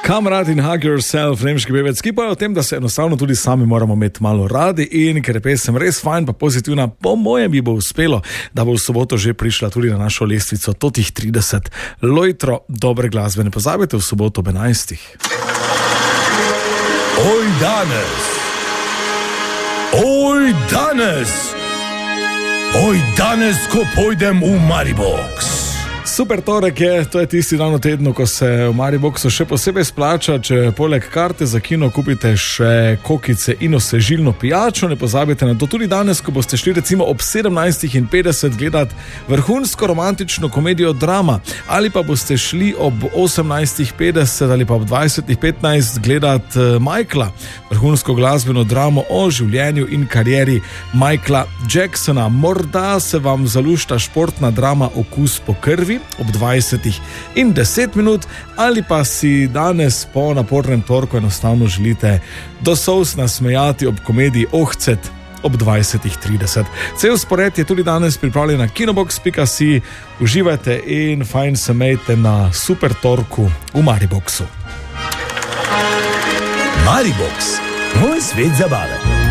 Come Rad in Hug Yourself, nemški pevec, ki pa je o tem, da se enostavno tudi sami moramo imeti malo radi in ker je pesem res fajn pa pozitivna, po mojem bi bo uspelo, da bo v soboto že prišla tudi na našo lestvico totih 30 lojtro dobre glasbe. Ne pozabite v soboto ob 11. Oj danes, oj danes, oj danes, ko pojdem v Maribox. Super torek je, to je tisti dan v tednu, ko se v Mariboxu še posebej splača, če poleg karte za kino kupite še kokice in osvežilno pijačo. Ne pozabite na to tudi danes, ko boste šli recimo ob 17:50 gledati vrhunsko romantično komedijo Drama, ali pa boste šli ob 18:50 ali pa ob 20:15 gledati Michaela, vrhunsko glasbeno dramo o življenju in karieri Michaela Jacksona. Morda se vam zalušta športna drama Okus po krvi ob 20:10 ali pa si danes po napornem torku enostavno želite do solz nasmejati ob komediji Ohcet ob 20:30. Cel spored je tudi danes pripravljen na kinobox.si. Uživajte in fajn se mejte na super torku v Mariboxu. Maribox, moj svet zabave.